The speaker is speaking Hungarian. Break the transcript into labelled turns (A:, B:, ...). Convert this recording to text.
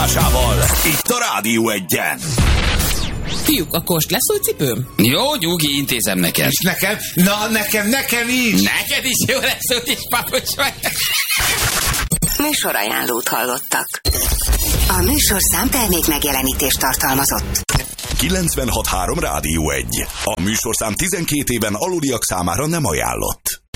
A: folytatásával itt a Rádió Egyen.
B: Fiúk, akkor most lesz új cipőm?
C: Jó, nyugi, intézem neked.
D: És nekem? Na, nekem is!
C: Neked is jó lesz, úgyis papucs vagy.
E: Műsorajánlót hallottak. A műsorszám termék megjelenítést tartalmazott.
A: 96.3 Rádió 1. A műsorszám 12 éven aluliak számára nem ajánlott.